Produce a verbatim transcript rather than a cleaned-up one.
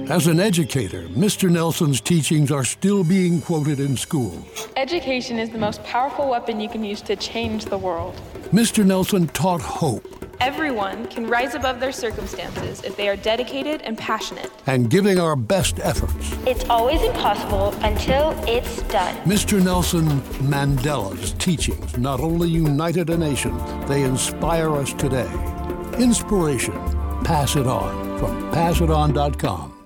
As an educator, Mister Nelson's teachings are still being quoted in schools. Education is the most powerful weapon you can use to change the world. Mister Nelson taught hope. Everyone can rise above their circumstances if they are dedicated and passionate. And giving our best efforts. It's always impossible until it's done. Mister Nelson Mandela's teachings not only united a nation, they inspire us today. Inspiration. Pass it on from pass it on dot com.